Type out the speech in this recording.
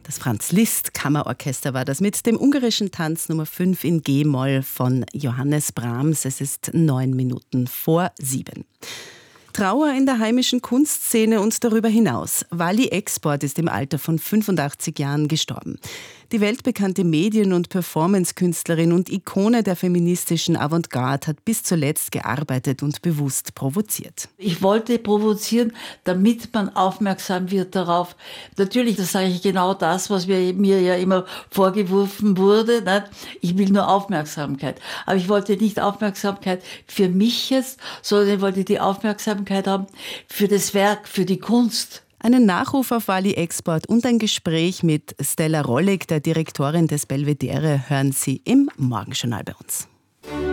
Das Franz Liszt Kammerorchester war das mit dem ungarischen Tanz Nummer 5 in G-Moll von Johannes Brahms. Es ist 7:09. Trauer in der heimischen Kunstszene und darüber hinaus. Wally Export ist im Alter von 85 Jahren gestorben. Die weltbekannte Medien- und Performance-Künstlerin und Ikone der feministischen Avantgarde hat bis zuletzt gearbeitet und bewusst provoziert. Ich wollte provozieren, damit man aufmerksam wird darauf. Natürlich, das sage ich genau das, was mir ja immer vorgeworfen wurde. Nicht? Ich will nur Aufmerksamkeit. Aber ich wollte nicht Aufmerksamkeit für mich jetzt, sondern ich wollte die Aufmerksamkeit haben für das Werk, für die Kunst. Einen Nachruf auf Wally Export und ein Gespräch mit Stella Rollig, der Direktorin des Belvedere, hören Sie im Morgenjournal bei uns.